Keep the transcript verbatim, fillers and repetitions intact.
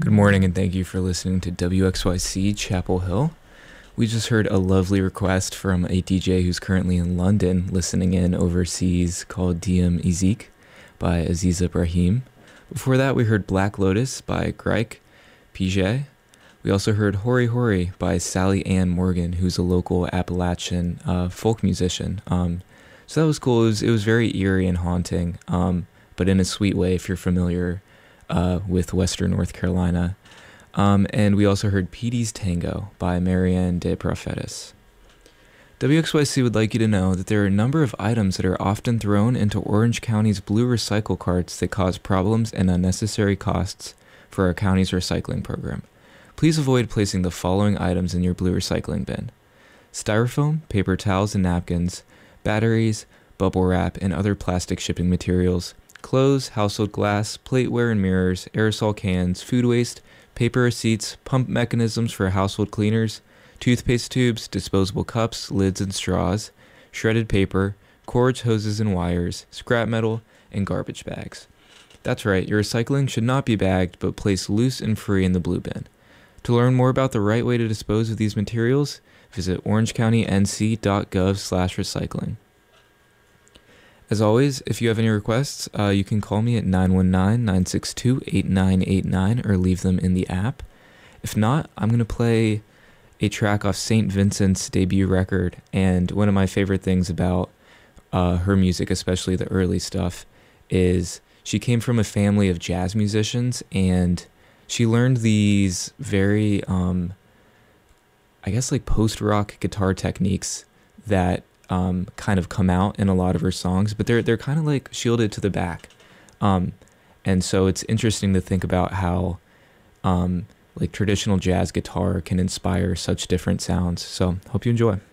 Good morning, and thank you for listening to W X Y C Chapel Hill. We just heard a lovely request from a D J who's currently in London listening in overseas called D M Izik by Aziz Ibrahim. Before that, we heard Black Lotus by Greik Pige. We also heard Hori Hori by Sally Ann Morgan, who's a local Appalachian uh, folk musician. Um, so that was cool. It was, it was very eerie and haunting, um, but in a sweet way if you're familiar uh, with Western North Carolina. Um, and we also heard Petey's Tango by Marianne de Prophetis. W X Y C would like you to know that there are a number of items that are often thrown into Orange County's blue recycle carts that cause problems and unnecessary costs for our county's recycling program. Please avoid placing the following items in your blue recycling bin: styrofoam, paper towels and napkins, batteries, bubble wrap, and other plastic shipping materials, clothes, household glass, plateware and mirrors, aerosol cans, food waste, paper receipts, pump mechanisms for household cleaners, toothpaste tubes, disposable cups, lids and straws, shredded paper, cords, hoses and wires, scrap metal, and garbage bags. That's right, your recycling should not be bagged, but placed loose and free in the blue bin. To learn more about the right way to dispose of these materials, visit orangecounty.nc.gov slash recycling. As always, if you have any requests, uh, you can call me at nine one nine, nine six two, eight nine eight nine or leave them in the app. If not, I'm going to play a track off Saint Vincent's debut record, and one of my favorite things about uh, her music, especially the early stuff, is she came from a family of jazz musicians, and she learned these very, um, I guess, like post-rock guitar techniques that um, kind of come out in a lot of her songs, but they're they're kind of like shielded to the back. Um, and so it's interesting to think about how um, like traditional jazz guitar can inspire such different sounds. So hope you enjoy.